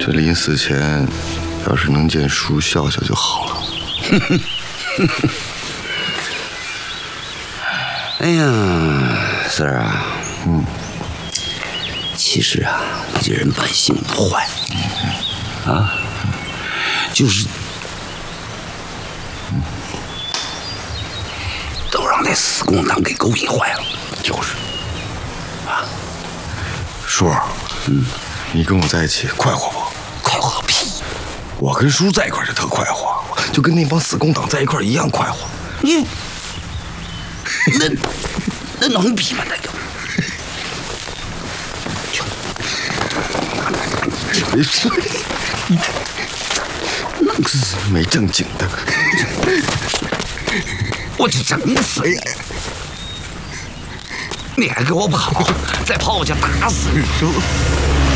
这临死前，要是能见叔笑笑就好了。 哎呀，四儿啊，其实啊，你这人本性不坏，啊，就是都让那死共党给勾引坏了。 就是啊，叔，你跟我在一起快活不？ 快活个屁！ 我跟叔在一块儿就特快活，就跟那帮死共党在一块儿一样快活。 你那能比吗？那个。 弄死没正经的！ 我就整死你！你还给我跑，再跑我就打死你！